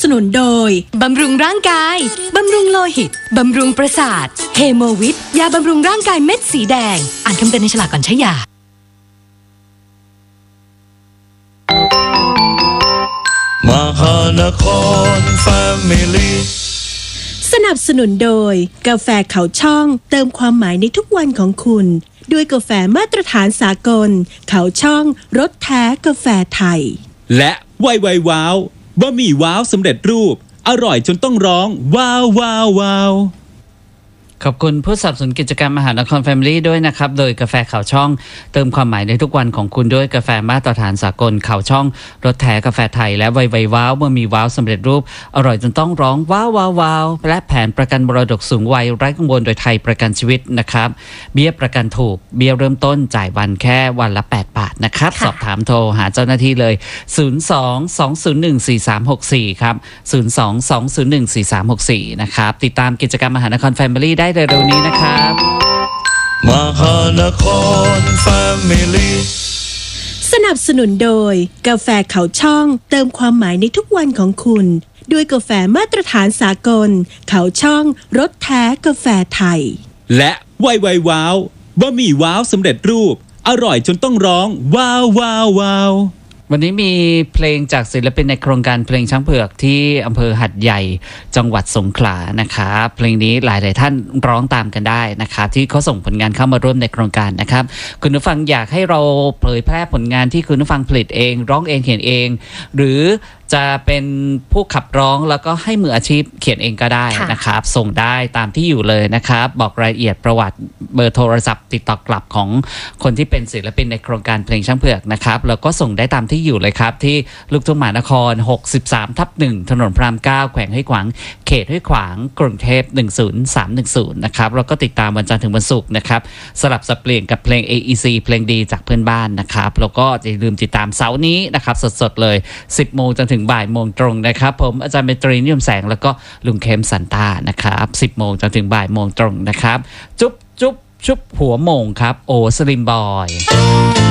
สนุนโดยบำรุงร่างกายบำรุงโลหิตบำรุงประสาทเฮโมวิทยาบำรุงร่างกายเม็ดสีแดงอ่านคำเตือนในฉลากก่อนใช้ยามหานครแฟมิลี่สนับสนุนโดยกาแฟเขาช่องเติมความหมายในทุกวันของคุณด้วยกาแฟมาตรฐานสากลเขาช่องรสแท้กาแฟไทยและไวว้าวบะหมี่ว้าวสำเร็จรูปอร่อยจนต้องร้องว้าวว้าวว้าวขอบคุณผู้สนับสนุนกิจกรรมมหานครแฟมิลี่ด้วยนะครับโดยกาแฟข่าวช่องเติมความหมายในทุกวันของคุณด้วยกาแฟมาตรฐานสากลข่าวช่องรสแท้กาแฟไทยและไวว้าวเมื่อมีว้าวสำเร็จรูปอร่อยจนต้องร้องว้าวว้าวว้าวและแผนประกันมรดกสูงวัยไร้กังวลโดยไทยประกันชีวิตนะครับเบี้ยประกันถูกเบี้ยเริ่มต้นจ่ายวันแค่วันละ8 บาทนะครับสอบถามโทรหาเจ้าหน้าที่เลย02-201-4364ครับ02-201-4364นะครับติดตามกิจกรรมมหานครแฟมิลี่ได้เร็วๆนี้นะครับมหานครแฟมิลี่สนับสนุนโดยกาแฟเขาช่องเติมความหมายในทุกวันของคุณด้วยกาแฟมาตรฐานสากลเขาช่องรสแท้กาแฟไทยและไวว้าวบะหมี่ว้าวสำเร็จรูปอร่อยจนต้องร้องว้าวว้าวว้าววันนี้มีเพลงจากศิลปินในโครงการเพลงช้างเผือกที่อำเภอหัดใหญ่จังหวัดสงขลานะครับเพลงนี้หลายๆท่านร้องตามกันได้นะครับที่เขาส่งผลงานเข้ามาร่วมในโครงการนะครับคุณผู้ฟังอยากให้เราเผยแพร่ผลงานที่คุณผู้ฟังผลิตเองร้องเองเขียนเองหรือจะเป็นผู้ขับร้องแล้วก็ให้มืออาชีพเขียนเองก็ได้นะครับส่งได้ตามที่อยู่เลยนะครับบอกรายละเอียดประวัติเบอร์โทรศัพท์ติดต่อกลับของคนที่เป็นศิลปินในโครงการเพลงช้างเผือกนะครับแล้วก็ส่งได้ตามที่อยู่เลยครับที่ลูกทุ่งมหานคร 63/1 ถนนพระราม 9 แขวงห้วยขวางเขตห้วยขวางกรุงเทพ10310นะครับแล้วก็ติดตามวันจันทร์ถึงวันศุกร์นะครับสลับสับเปลี่ยนกับเพลง AEC เพลงดีจากเพื่อนบ้านนะครับแล้วก็อย่าลืมติดตามเสาร์นี้นะครับสดๆเลย 10 โมงจนถึงบ่ายโมงตรงนะครับผมอาจารย์เมตรีนิยมแสงแล้วก็ลุงเข้มสันตานะครับ10 โมงจนถึงบ่ายโมงตรงนะครับจุ๊บชุบหัวโมงครับโอสลิมบอย